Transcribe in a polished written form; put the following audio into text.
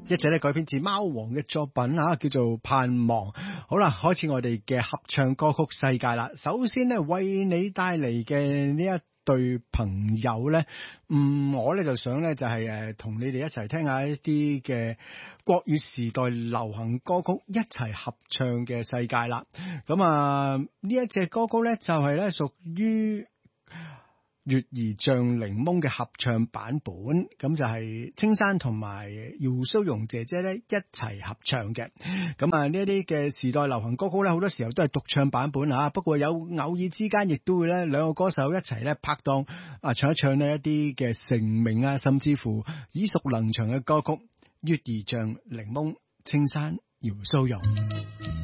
一隻咧改編自貓王嘅作品啊，叫做《盼望》。好啦，開始我哋嘅合唱歌曲世界啦。首先咧，為你帶嚟嘅呢一對朋友咧，我咧就想咧就係同你哋一齊聽下一啲嘅國語時代流行歌曲一齊合唱嘅世界啦。咁啊，呢一隻歌曲咧就係咧屬於月兒醬檸檬嘅合唱版本，咁就係青山同埋姚蘇蓉姐姐咧一齊合唱嘅。咁啊，呢一啲嘅時代流行歌曲咧，好多時候都係獨唱版本啊。不過有偶爾之間亦都會咧兩個歌手一齊咧拍檔啊，唱一唱呢一啲嘅成名啊，甚至乎耳熟能詳嘅歌曲。月兒醬檸檬，青山姚蘇蓉。